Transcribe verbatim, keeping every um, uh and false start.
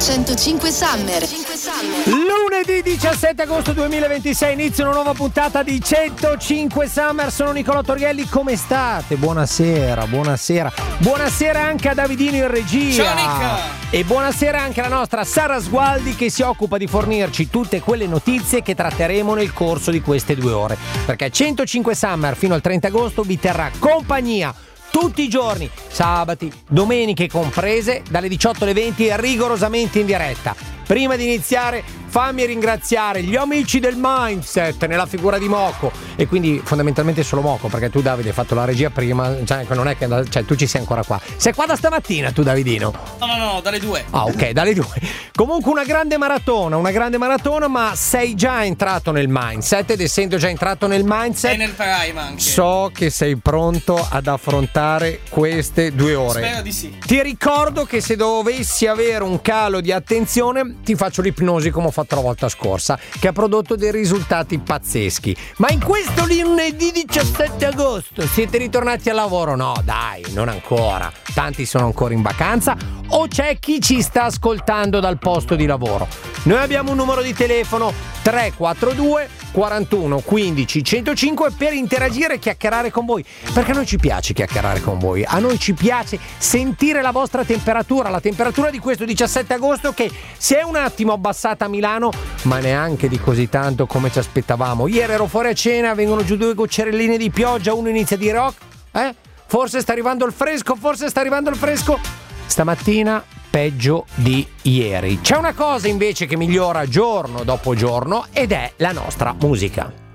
centocinque Summer. Lunedì diciassette agosto duemilaventisei inizia una nuova puntata di centocinque Summer. Sono Nicolò Torghelli, come state? Buonasera, buonasera. Buonasera anche a Davidino in regia. Ciao Nick. E buonasera anche alla nostra Sara Sgualdi, che si occupa di fornirci tutte quelle notizie che tratteremo nel corso di queste due ore. Perché centocinque Summer fino al trenta agosto vi terrà compagnia tutti i giorni, sabati, domeniche comprese, dalle diciotto alle venti, rigorosamente in diretta. Prima di iniziare, fammi ringraziare gli amici del Mindset nella figura di Moco, e quindi fondamentalmente solo Moco, perché tu, Davide, hai fatto la regia prima, cioè non è che, cioè, tu ci sei ancora qua. Sei qua da stamattina tu, Davidino? No, no, no, dalle due. Ah, ok, dalle due. Comunque una grande maratona, una grande maratona, ma sei già entrato nel Mindset, ed essendo già entrato nel Mindset, e nel Prime anche. So che sei pronto ad affrontare queste due ore. Spero di sì. Ti ricordo che se dovessi avere un calo di attenzione, ti faccio l'ipnosi come ho fatto la volta scorsa, che ha prodotto dei risultati pazzeschi. Ma in questo lunedì diciassette agosto siete ritornati al lavoro? No, dai, non ancora. Tanti sono ancora in vacanza, o c'è chi ci sta ascoltando dal posto di lavoro. Noi abbiamo un numero di telefono tre quattro due quarantuno quindici centocinque per interagire e chiacchierare con voi, perché a noi ci piace chiacchierare con voi, a noi ci piace sentire la vostra temperatura, la temperatura di questo diciassette agosto, che si è un attimo abbassata a Milano, ma neanche di così tanto come ci aspettavamo. Ieri ero fuori a cena, vengono giù due goccerelline di pioggia, uno inizia a dire: oh, eh, forse sta arrivando il fresco, forse sta arrivando il fresco. Stamattina peggio di ieri. C'è una cosa invece che migliora giorno dopo giorno, ed è la nostra musica.